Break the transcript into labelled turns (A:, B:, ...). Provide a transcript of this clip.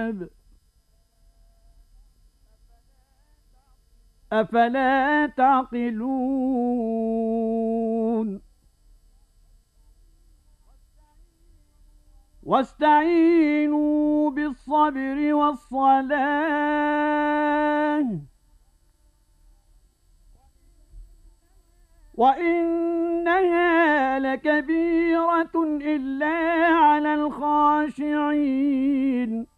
A: الحساب أفلا تعقلون واستعينوا بالصبر والصلاة وإنها لكبيرة إلا على الخاشعين